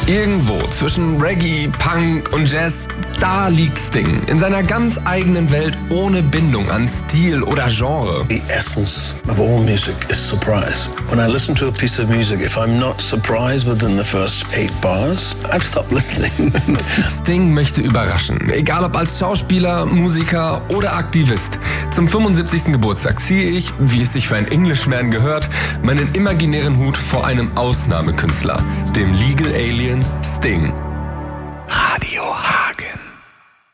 Irgendwo zwischen Reggae, Punk und Jazz, da liegt Sting. In seiner ganz eigenen Welt ohne Bindung an Stil oder Genre. The essence of all music is surprise. When I listen to a piece of music, if I'm not surprised within the first 8 bars, I've stopped listening. Sting möchte überraschen. Egal ob als Schauspieler, Musiker oder Aktivist. Zum 75. Geburtstag ziehe ich, wie es sich für ein Englishman gehört, meinen imaginären Hut vor einem Ausnahmekünstler, dem Legal Alien Sting.